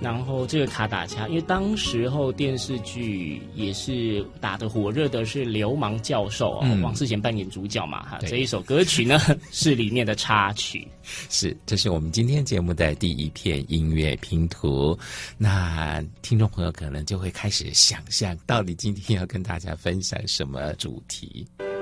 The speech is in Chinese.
然后这个卡达恰，因为当时候电视剧也是打得火热的是流氓教授王世贤扮演主角嘛，这一首歌曲呢是里面的插曲。 是，这是我们今天节目的第一片音乐拼图。那听众朋友可能就会开始想象，到底今天要跟大家分享什么主题。